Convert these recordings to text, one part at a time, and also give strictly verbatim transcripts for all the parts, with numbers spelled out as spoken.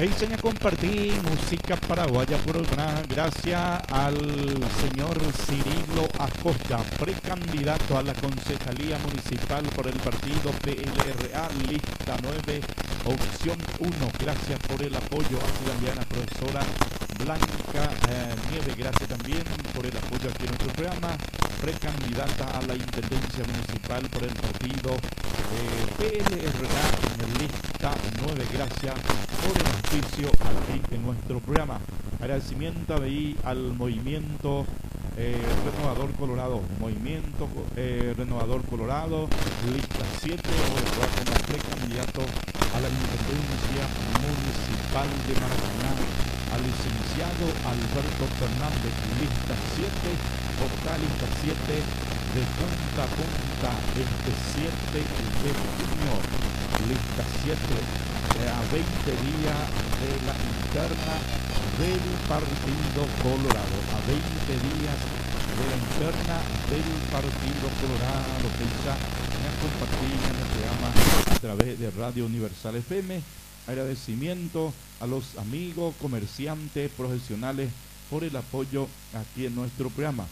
enseña a compartir música paraguaya por el gran, gracias al señor Cirilo Acosta, precandidato a la Concejalía Municipal por el partido P L R A, lista nueve, opción uno. Gracias por el apoyo a Ciudadana Profesora Blanca eh, Nieve, gracias también por el apoyo aquí en nuestro programa, precandidata a la Intendencia Municipal por el partido eh, P L R A, lista nueve, gracias por el auspicio aquí en nuestro programa. Agradecimiento ahí al movimiento eh, Renovador Colorado, movimiento eh, Renovador Colorado, lista siete, como precandidato a la Intendencia Municipal de Maracaná, al licenciado Alberto Fernández, lista siete, votar lista siete, de punta a punta, este siete de junio, lista siete, eh, a veinte días de la interna del Partido Colorado, a veinte días de la interna del Partido Colorado, que ya me han compartido en el programa a través de Radio Universal F M. Agradecimiento a los amigos, comerciantes, profesionales por el apoyo aquí en nuestro programa.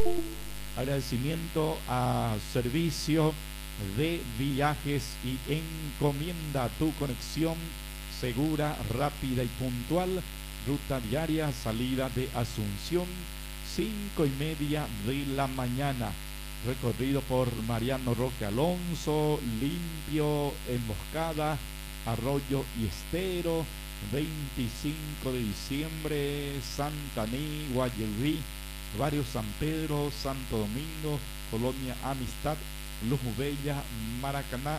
Agradecimiento a Servicio de Viajes y Encomienda, tu conexión segura, rápida y puntual. Ruta diaria, salida de Asunción, cinco y media de la mañana. Recorrido por Mariano Roque Alonso, Limpio, Emboscada, Arroyo y Estero, veinticinco de diciembre, Santaní, Guayelví, Barrio San Pedro, Santo Domingo, Colonia Amistad, Luz Bella, Maracaná.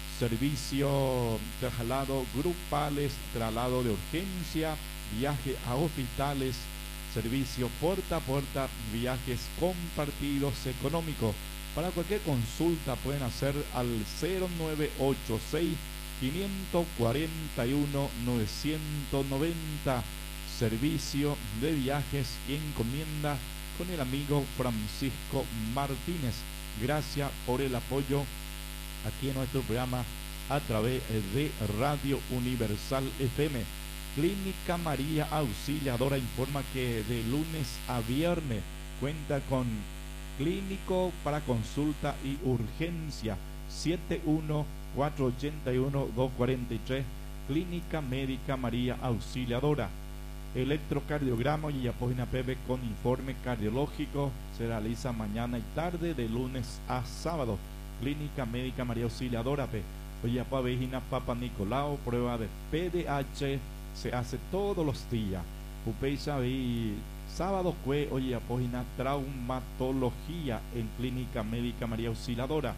Servicio traslado grupales, traslado de urgencia, viaje a hospitales, servicio puerta a puerta, viajes compartidos económicos. Para cualquier consulta pueden hacer al cero nueve ocho seis, cinco cuatro uno, nueve nueve cero. Servicio de viajes y encomienda con el amigo Francisco Martínez. Gracias por el apoyo aquí en nuestro programa a través de Radio Universal F M. Clínica María Auxiliadora informa que de lunes a viernes cuenta con clínico para consulta y urgencia. Siete uno cuatro ocho uno, dos cuatro tres, Clínica Médica María Auxiliadora. Electrocardiograma y apógena P B con informe cardiológico se realiza mañana y tarde de lunes a sábado. Clínica Médica María Auxiliadora P. Oye, Pavegina Papa Nicolau, prueba de P D H se hace todos los días. Upeisa y sábado que oye, apógina traumatología en Clínica Médica María Auxiliadora.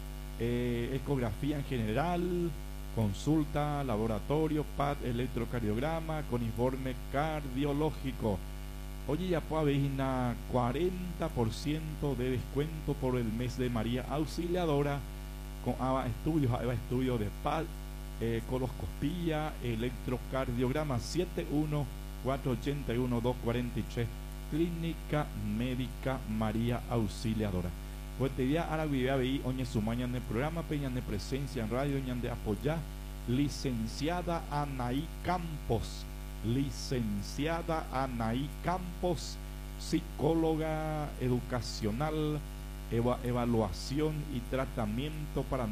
Eh, ecografía en general, consulta, laboratorio, P A D, electrocardiograma con informe cardiológico. Oye, ya puede haber una cuarenta por ciento de descuento por el mes de María Auxiliadora con A B A Estudios, A B A Estudios de P A D, eh, coloscopía, electrocardiograma. Siete uno cuatro ocho uno, dos cuatro tres, Clínica Médica María Auxiliadora. Pues te día ahora vive a ver oñe su mañana en el programa peña de presencia en radio oña de apoyar licenciada Anaí Campos, licenciada Anaí Campos, psicóloga educacional, eva, evaluación y tratamiento para